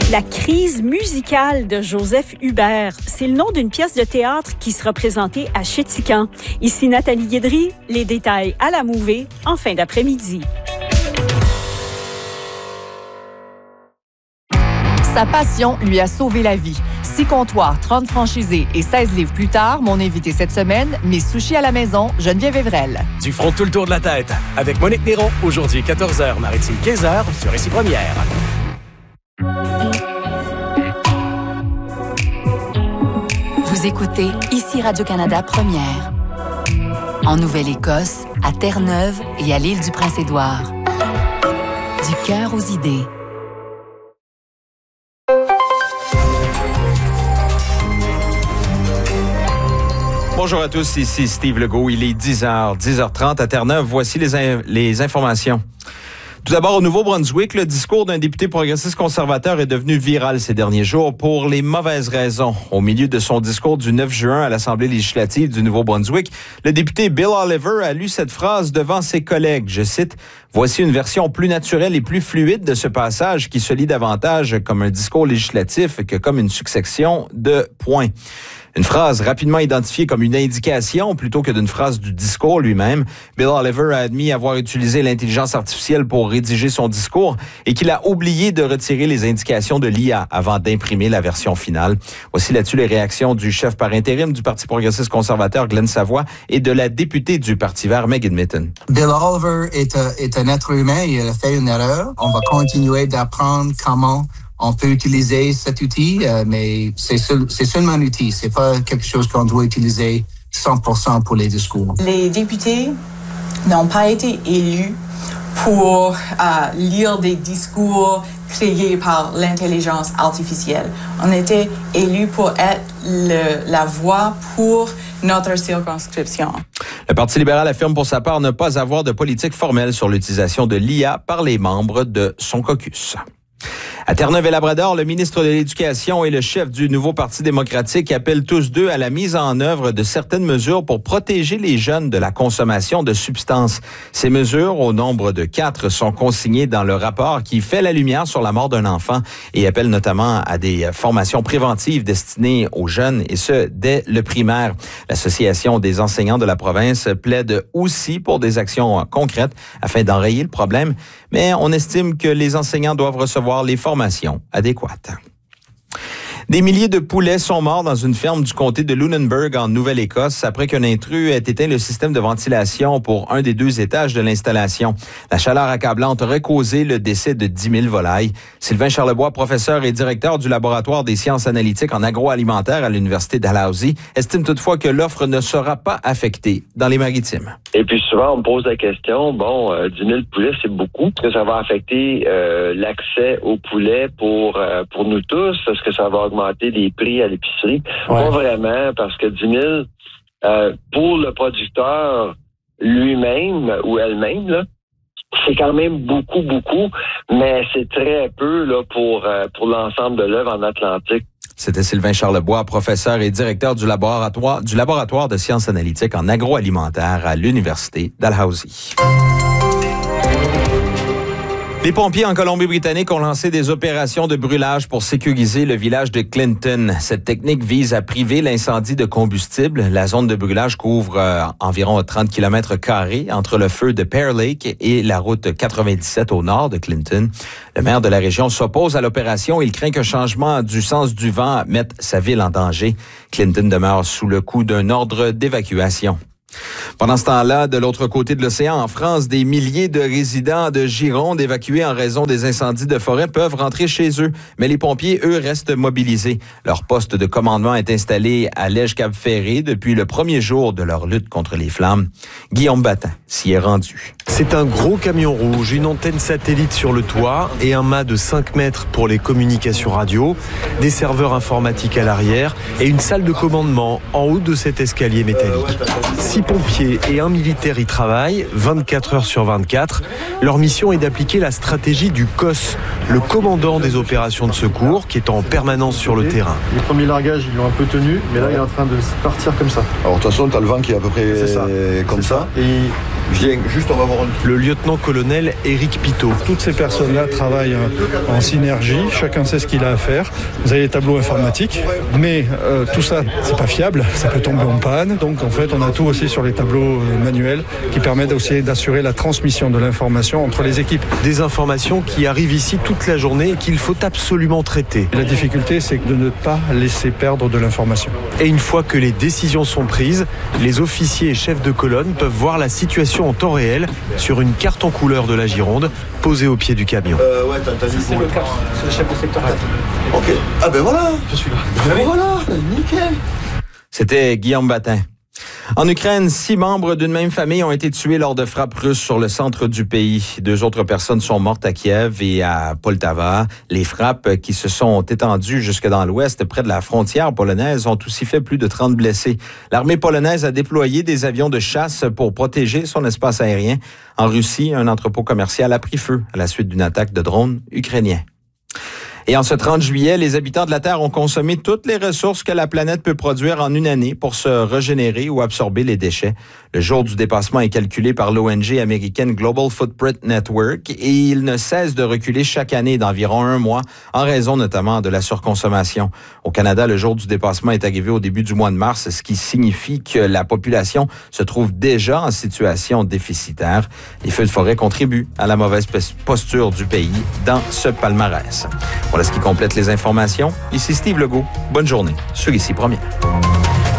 La crise musicale de Joseph Hubert, c'est le nom d'une pièce de théâtre qui sera présentée à Chéticamp. Ici Nathalie Guédry, les détails à la Mouvée en fin d'après-midi. Sa passion lui a sauvé la vie. 6 comptoirs, 30 franchisés et 16 livres plus tard, mon invité cette semaine, Miss Sushi à la maison, Geneviève Evrel. Du front tout le tour de la tête avec Monique Néron, aujourd'hui 14h, Maritime 15h sur Ici Première. Vous écoutez Ici Radio-Canada Première. En Nouvelle-Écosse, à Terre-Neuve et à l'île du Prince-Édouard. Du cœur aux idées. Bonjour à tous, ici Steve Legault. Il est 10h30 à Terre-Neuve. Voici les informations. Tout d'abord, au Nouveau-Brunswick, le discours d'un député progressiste conservateur est devenu viral ces derniers jours pour les mauvaises raisons. Au milieu de son discours du 9 juin à l'Assemblée législative du Nouveau-Brunswick, le député Bill Oliver a lu cette phrase devant ses collègues. Je cite, « Voici une version plus naturelle et plus fluide de ce passage qui se lit davantage comme un discours législatif que comme une succession de points. » Une phrase rapidement identifiée comme une indication plutôt que d'une phrase du discours lui-même. Bill Oliver a admis avoir utilisé l'intelligence artificielle pour rédiger son discours et qu'il a oublié de retirer les indications de l'IA avant d'imprimer la version finale. Voici là-dessus les réactions du chef par intérim du Parti progressiste conservateur Glenn Savoie et de la députée du Parti vert Megan Mitton. Bill Oliver est un être humain, il a fait une erreur. On va continuer d'apprendre comment on peut utiliser cet outil, mais c'est seulement un outil. C'est pas quelque chose qu'on doit utiliser 100% pour les discours. Les députés n'ont pas été élus pour lire des discours créés par l'intelligence artificielle. On était élus pour être la voix pour notre circonscription. Le Parti libéral affirme pour sa part ne pas avoir de politique formelle sur l'utilisation de l'IA par les membres de son caucus. À Terre-Neuve-et-Labrador, le ministre de l'Éducation et le chef du nouveau Parti démocratique appellent tous deux à la mise en œuvre de certaines mesures pour protéger les jeunes de la consommation de substances. Ces mesures, au nombre de 4, sont consignées dans le rapport qui fait la lumière sur la mort d'un enfant et appelle notamment à des formations préventives destinées aux jeunes, et ce, dès le primaire. L'Association des enseignants de la province plaide aussi pour des actions concrètes afin d'enrayer le problème, mais on estime que les enseignants doivent recevoir les formations adéquates. Des milliers de poulets sont morts dans une ferme du comté de Lunenburg en Nouvelle-Écosse après qu'un intrus ait éteint le système de ventilation pour un des 2 étages de l'installation. La chaleur accablante aurait causé le décès de 10 000 volailles. Sylvain Charlebois, professeur et directeur du laboratoire des sciences analytiques en agroalimentaire à l'Université Dalhousie, estime toutefois que l'offre ne sera pas affectée dans les maritimes. Et puis souvent, on me pose la question, 10 000 poulets, c'est beaucoup. Est-ce que ça va affecter l'accès aux poulets pour nous tous? Est-ce que ça va augmenter les prix à l'épicerie? Ouais. Pas vraiment, parce que 10 000, pour le producteur lui-même ou elle-même, là, c'est quand même beaucoup, mais c'est très peu là, pour l'ensemble de l'œuvre en Atlantique. C'était Sylvain Charlebois, professeur et directeur du laboratoire de sciences analytiques en agroalimentaire à l'Université Dalhousie. Les pompiers en Colombie-Britannique ont lancé des opérations de brûlage pour sécuriser le village de Clinton. Cette technique vise à priver l'incendie de combustible. La zone de brûlage couvre environ 30 km² entre le feu de Pear Lake et la route 97 au nord de Clinton. Le maire de la région s'oppose à l'opération. Il craint qu'un changement du sens du vent mette sa ville en danger. Clinton demeure sous le coup d'un ordre d'évacuation. Pendant ce temps-là, de l'autre côté de l'océan, en France, des milliers de résidents de Gironde évacués en raison des incendies de forêt peuvent rentrer chez eux. Mais les pompiers, eux, restent mobilisés. Leur poste de commandement est installé à Lège-Cap-Ferré depuis le premier jour de leur lutte contre les flammes. Guillaume Battin s'y est rendu. C'est un gros camion rouge, une antenne satellite sur le toit et un mât de 5 mètres pour les communications radio, des serveurs informatiques à l'arrière et une salle de commandement en haut de cet escalier métallique. 6 pompiers et 1 militaire y travaillent, 24 heures sur 24. Leur mission est d'appliquer la stratégie du COS, le commandant des opérations de secours, qui est en permanence sur le terrain. Les premiers largages, ils l'ont un peu tenu, mais là, il est en train de partir comme ça. Alors, de toute façon, tu as le vent qui est à peu près comme ça. Et Viens, juste on va voir le lieutenant-colonel Éric Pitot. Toutes ces personnes-là travaillent en synergie, chacun sait ce qu'il a à faire. Vous avez les tableaux informatiques, mais tout ça, c'est pas fiable, ça peut tomber en panne. Donc en fait, on a tout aussi sur les tableaux manuels qui permettent aussi d'assurer la transmission de l'information entre les équipes. Des informations qui arrivent ici toute la journée et qu'il faut absolument traiter. La difficulté, c'est de ne pas laisser perdre de l'information. Et une fois que les décisions sont prises, les officiers et chefs de colonne peuvent voir la situation en temps réel sur une carte en couleur de la Gironde posée au pied du camion. Ouais, t'as vu. C'est le cas, c'est le chef de secteur. Ok. Ah ben voilà. Je suis là. Ben voilà, nickel. C'était Guillaume Batin. En Ukraine, 6 membres d'une même famille ont été tués lors de frappes russes sur le centre du pays. 2 autres personnes sont mortes à Kiev et à Poltava. Les frappes qui se sont étendues jusque dans l'ouest, près de la frontière polonaise, ont aussi fait plus de 30 blessés. L'armée polonaise a déployé des avions de chasse pour protéger son espace aérien. En Russie, un entrepôt commercial a pris feu à la suite d'une attaque de drones ukrainiens. Et en ce 30 juillet, les habitants de la Terre ont consommé toutes les ressources que la planète peut produire en une année pour se régénérer ou absorber les déchets. Le jour du dépassement est calculé par l'ONG américaine Global Footprint Network et il ne cesse de reculer chaque année d'environ 1 mois en raison notamment de la surconsommation. Au Canada, le jour du dépassement est arrivé au début du mois de mars, ce qui signifie que la population se trouve déjà en situation déficitaire. Les feux de forêt contribuent à la mauvaise posture du pays dans ce palmarès. Voilà ce qui complète les informations. Ici Steve Legault. Bonne journée sur Ici Première.